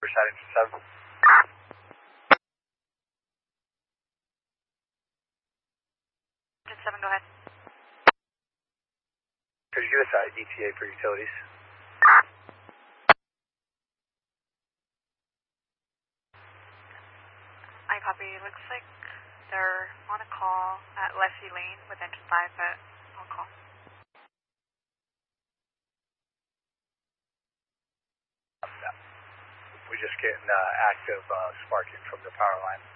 Heading to 7. Engine 7, go ahead. Could you give us an ETA for utilities? I copy. Looks like they're on a call at Leslie Lane with engine 5, but on call. We just getting active sparking from the power line.